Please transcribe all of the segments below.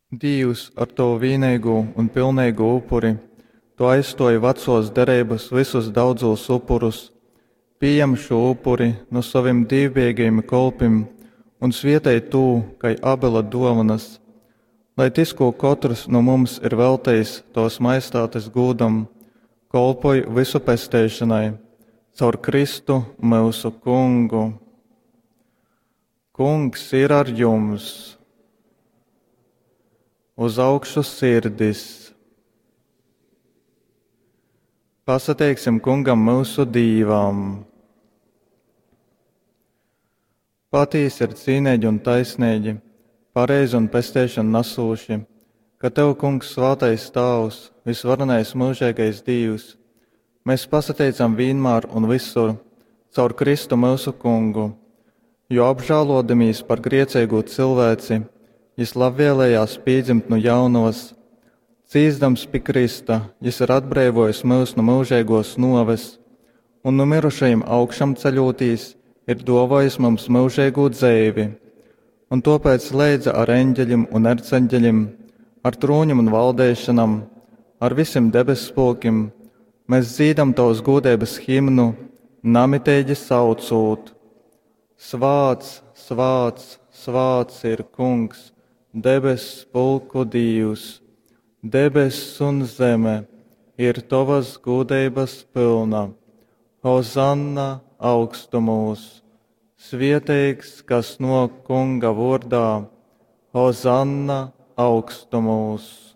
Dievs ar to vienīgo un pilnīgo upuri, tu aizstoji vecos derības visus daudzos upurus, pieņem šo upuri no saviem dievbijīgiem kolpim un svietēji tū, kai Abela dovanas, lai tis, ko katrs no mums ir veltējis tos maistātes gūdam, kolpoj visu pestēšanai, caur Kristu mūsu Kungu. Kungs ir ar jums, uz augšu sirdis. Pasateiksim Kungam mūsu dīvām. Patīs ir cīnēģi un taisnēģi, pareizi un pestēšanu nasūši, ka Tev, Kungs, svātais Tavs, visvarenais mūžīgais Dievs, mēs pasateicam vienmēr un visur, caur Kristu mūsu Kungu, jo apžālodamies par griecīgu cilvēci, Jis labvēlējās piedzimt no jaunos, cīsdams pie Krista, Jis ir atbrīvojis mūs no mūžīgos noves, un no mirušajiem augšam ceļotīs ir dovājis mums mūžīgu dzeivi, un tāpēc leidza ar eņģeļiem un erceņģeļiem, ar troņiem un valdēšanam, ar visiem debesspēkiem, mēs dzīdam Tavas godības himnu, namitēģi saucot. Svāts, svāts, svāts ir Kungs, debes pulku Dievs, debesis un zeme ir Tavas godības pilna. Hozanna augstumos, svētīgs, kas no Kunga vārdā, Hozanna augstumos.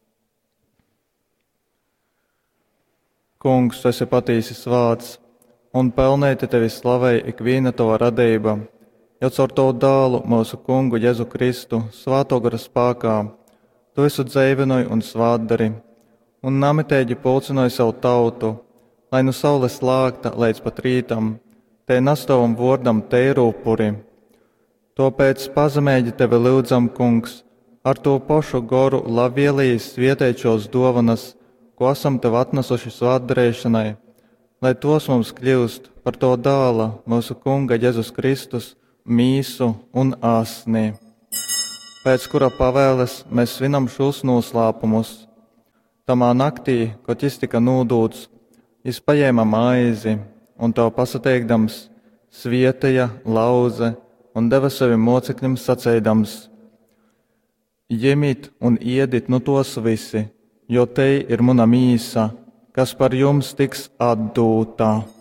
Kungs, Tu esi patiesi svāts, un pelnēti Tevi slavēja ikviena Tava radība, jau caur Tavu dālu, mūsu Kungu Jēzu Kristu, svāto gara spēkā, Tu visu dzeivinoji un svātdari, un namitēģi pulcinoji savu tautu, lai no saules lāgta līdz pat rītam, Te nastovam vārdam teirūpuri. Tāpēc pazemēģi Tevi lūdzam, Kungs, ar to pašu goru labvēlīs svietēčos dovanas, ko esam Tev atnesuši svātdarēšanai, lai tos mums kļūst par to dāla, mūsu Kunga Jēzus Kristus, mīsu un asni, pēc kura pavēles mēs svinam šos noslēpumus. Tamā naktī, kad Jis tika nūdūts, Jis paņēma maizi un to pasateikdams, svietēja, lauze un deva saviem mocekļiem sacēdams: Ņemiet un ēdiet no tos visi, jo te ir mana mīsa, kas par jums tiks atdūta.